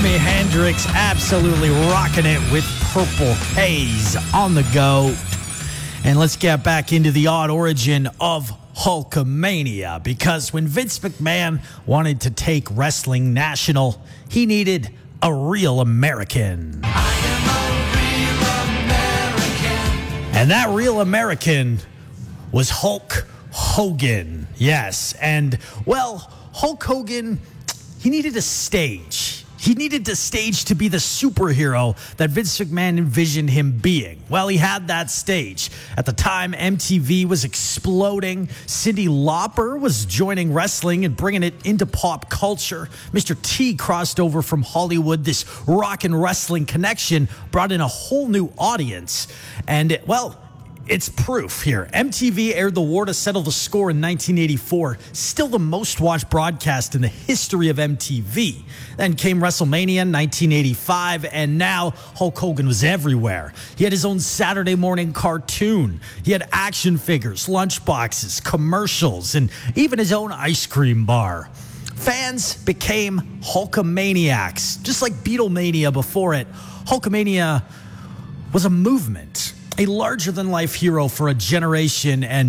Jimi Hendrix absolutely rocking it with Purple Haze on the go. And let's get back into the odd origin of Hulkamania, because when Vince McMahon wanted to take wrestling national, he needed a real American. I am a real American. And that real American was Hulk Hogan. Yes, and well, Hulk Hogan, he needed a stage. He needed the stage to be the superhero that Vince McMahon envisioned him being. Well, he had that stage. At the time, MTV was exploding. Cyndi Lauper was joining wrestling and bringing it into pop culture. Mr. T crossed over from Hollywood. This rock and wrestling connection brought in a whole new audience. And, well, it's proof here. MTV aired The War to Settle the Score in 1984, still the most watched broadcast in the history of MTV. Then came WrestleMania in 1985, and now Hulk Hogan was everywhere. He had his own Saturday morning cartoon. He had action figures, lunchboxes, commercials, and even his own ice cream bar. Fans became Hulkamaniacs, just like Beatlemania before it. Hulkamania was a movement, a larger-than-life hero for a generation, and